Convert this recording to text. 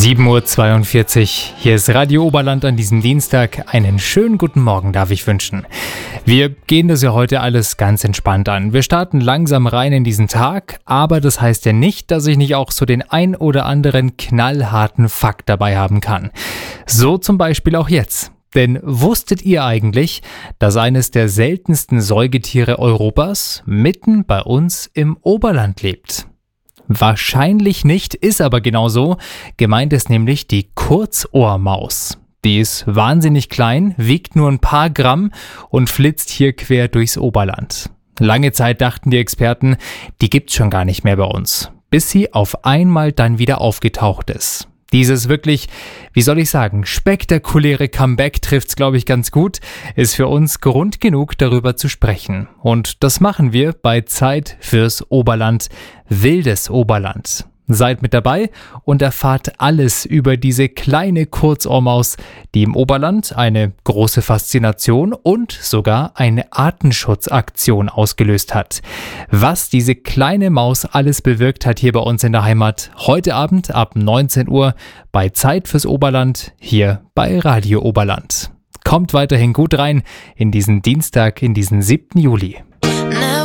7:42 Uhr, hier ist Radio Oberland an diesem Dienstag. Einen schönen guten Morgen darf ich wünschen. Wir gehen das ja heute alles ganz entspannt an. Wir starten langsam rein in diesen Tag, aber das heißt ja nicht, dass ich nicht auch so den ein oder anderen knallharten Fakt dabei haben kann. So zum Beispiel auch jetzt. Denn wusstet ihr eigentlich, dass eines der seltensten Säugetiere Europas mitten bei uns im Oberland lebt? Wahrscheinlich nicht, ist aber genau so. Gemeint ist nämlich die Kurzohrmaus. Die ist wahnsinnig klein, wiegt nur ein paar Gramm und flitzt hier quer durchs Oberland. Lange Zeit dachten die Experten, die gibt's schon gar nicht mehr bei uns, bis sie auf einmal dann wieder aufgetaucht ist. Dieses wirklich, wie soll ich sagen, spektakuläre Comeback trifft's, glaube ich, ganz gut, ist für uns Grund genug, darüber zu sprechen. Und das machen wir bei Zeit fürs Oberland, Wildes Oberland. Seid mit dabei und erfahrt alles über diese kleine Kurzohrmaus, die im Oberland eine große Faszination und sogar eine Artenschutzaktion ausgelöst hat. Was diese kleine Maus alles bewirkt hat hier bei uns in der Heimat, heute Abend ab 19 Uhr bei Zeit fürs Oberland, hier bei Radio Oberland. Kommt weiterhin gut rein in diesen Dienstag, in diesen 7. Juli.